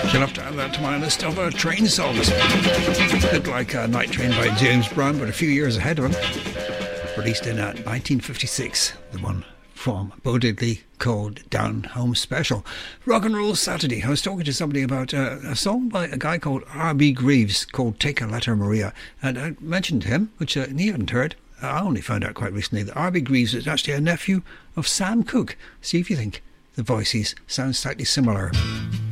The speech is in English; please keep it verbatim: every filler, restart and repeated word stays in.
She'll have to add that to my list of uh, train songs. A bit like uh, Night Train by James Brown, but a few years ahead of him. Released in uh, nineteen fifty-six, the one from Bo Diddley called Down Home Special. Rock and Roll Saturday. I was talking to somebody about uh, a song by a guy called R B Greaves called Take a Letter Maria, and I mentioned him, which uh, he hadn't heard. I only found out quite recently that R B Greaves is actually a nephew of Sam Cooke. See if you think the voices sound slightly similar.